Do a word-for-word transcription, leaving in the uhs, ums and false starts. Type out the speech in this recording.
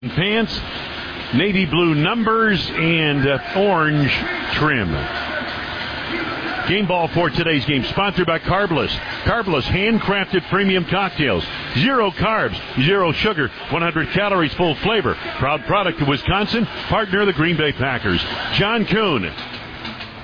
Pants, navy blue numbers, and uh, orange trim. Game ball for today's game, sponsored by Carbless. Carbless, handcrafted premium cocktails. Zero carbs, zero sugar, one hundred calories, full flavor. Proud product of Wisconsin, partner of the Green Bay Packers. John Kuhn.